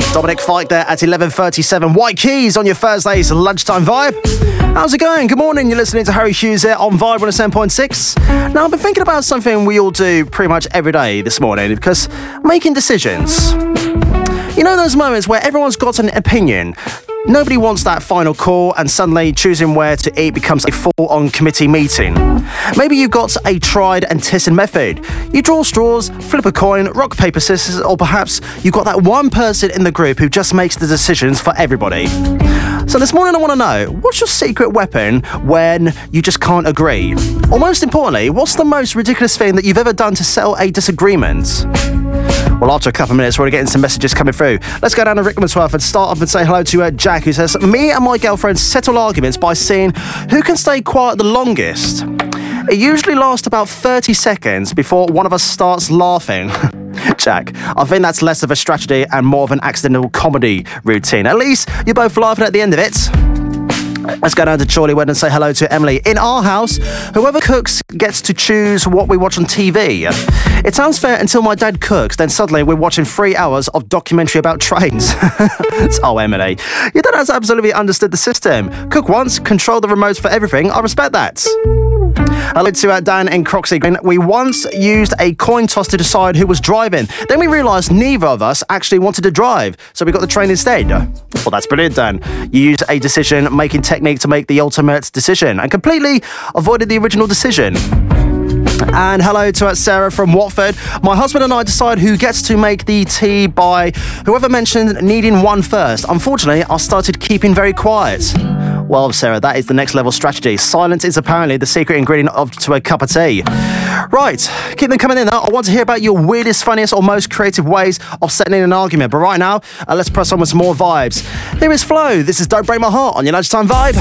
Dominic Fike there at 11:37. White Keys on your Thursday's lunchtime vibe. How's it going? Good morning. You're listening to Harry Hughes here on Vibe 107.6. Now, I've been thinking about something we all do pretty much every day this morning, because making decisions. You know those moments where everyone's got an opinion. Nobody wants that final call, and suddenly choosing where to eat becomes a full-on committee meeting. Maybe you've got a tried and tested method. You draw straws, flip a coin, rock, paper, scissors, or perhaps you've got that one person in the group who just makes the decisions for everybody. So this morning I want to know, what's your secret weapon when you just can't agree? Or most importantly, what's the most ridiculous thing that you've ever done to settle a disagreement? Well, after a couple of minutes, we're getting some messages coming through. Let's go down to Rickman's and start off and say hello to Jack, who says, me and my girlfriend settle arguments by seeing who can stay quiet the longest. It usually lasts about 30 seconds before one of us starts laughing. Jack, I think that's less of a strategy and more of an accidental comedy routine. At least you're both laughing at the end of it. Let's go down to Chorleywood and say hello to Emily. In our house, whoever cooks gets to choose what we watch on TV. It sounds fair until my dad cooks, then suddenly we're watching 3 hours of documentary about trains. Oh, Emily, your dad has absolutely understood the system. Cook once, control the remotes for everything. I respect that. Hello to Dan in Croxley Green. We once used a coin toss to decide who was driving. Then we realised neither of us actually wanted to drive, so we got the train instead. Well, that's brilliant, Dan. You used a decision-making technique to make the ultimate decision and completely avoided the original decision. And hello to Sarah from Watford. My husband and I decide who gets to make the tea by whoever mentioned needing one first. Unfortunately, I started keeping very quiet. Well, Sarah, that is the next level strategy. Silence is apparently the secret ingredient to a cup of tea. Right, keep them coming in though. I want to hear about your weirdest, funniest or most creative ways of settling an argument. But right now, let's press on with some more vibes. Here is Flo. This is Don't Break My Heart on your lunchtime vibe.